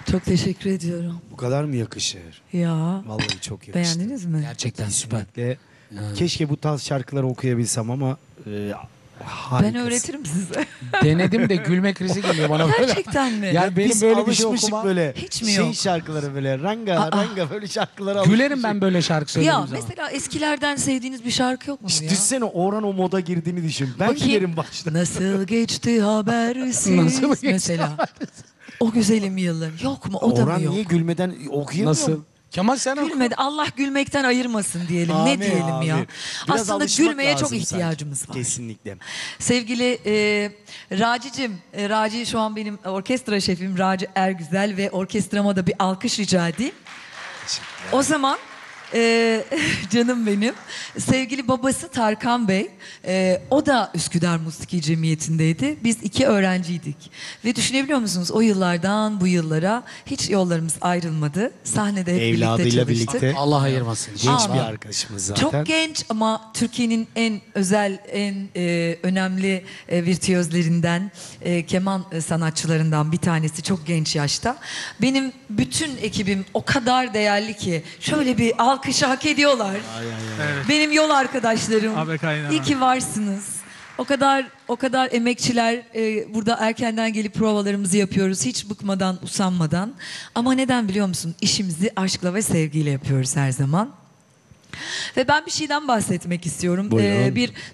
Çok teşekkür ediyorum. Bu kadar mı yakışır? Ya. Vallahi çok yakıştı. Beğendiniz mi? Gerçekten süper. Kesinlikle. Keşke bu tarz şarkıları okuyabilsem ama harikasın. Ben öğretirim size. Denedim de gülme krizi geliyor bana böyle. Gerçekten mi? Yani benim Biz böyle bir şey alışmışık okuma. böyle Hiç mi yok? şarkıları böyle ranga böyle şarkılara alışmışık. Gülerim ben böyle şarkı söylediğim Ya zaman. mesela eskilerden sevdiğiniz bir şarkı yok mu İşte ya? düşsene Orhan o moda girdiğini düşün. Ben Bakayım. giderim başta. Nasıl geçti habersiz Nasıl geçti mesela. O güzelim yıllar. Yok mu? O da Orhan mı yok? niye gülmeden okuyamıyor? Nasıl? Kemal sen oku. Gülmedi. Allah gülmekten ayırmasın diyelim. Amin, Ne diyelim ya? amin. Biraz Aslında alışmak gülmeye çok lazım ihtiyacımız sanki. var. Kesinlikle. Sevgili Raci'cim, Raci şu an benim orkestra şefim Raci Ergüzel ve orkestrama da bir alkış rica edeyim. O zaman canım benim, sevgili babası Tarkan Bey, o da Üsküdar Musiki Cemiyeti'ndeydi. Biz 2 öğrenciydik. Ve düşünebiliyor musunuz o yıllardan bu yıllara hiç yollarımız ayrılmadı. Sahnede hep Evladıyla birlikte çalıştık. birlikte. Allah ayırmasın. Genç Amin. bir arkadaşımız zaten. Çok genç ama Türkiye'nin en özel, en önemli virtüözlerinden, keman sanatçılarından bir tanesi çok genç yaşta. Benim bütün ekibim o kadar değerli ki şöyle bir alkışı hak ediyorlar. Evet. Benim yol arkadaşlarım. Abi kaynağı. İyi ki varsınız. O kadar emekçiler burada erkenden gelip provalarımızı yapıyoruz. Hiç bıkmadan, usanmadan. Ama neden biliyor musun? İşimizi aşkla ve sevgiyle yapıyoruz her zaman. Ve ben bir şeyden bahsetmek istiyorum. Buyurun. Bir